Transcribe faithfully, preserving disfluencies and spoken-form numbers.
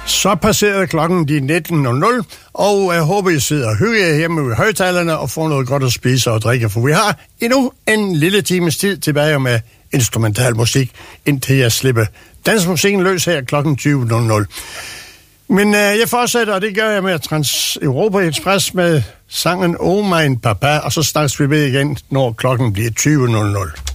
Så passerede klokken de nitten nul nul, og jeg håber, I sidder og hygger hjemme ved højtalerne og får noget godt at spise og drikke, for vi har endnu en lille times tid tilbage med instrumental musik, indtil jeg slipper dansmusikken løs her klokken tyve nul nul. Men øh, jeg fortsætter, og det gør jeg med Trans-Europa Express med sangen Oh Mein Papa, og så snakkes vi ved igen, når klokken bliver tyve nul nul.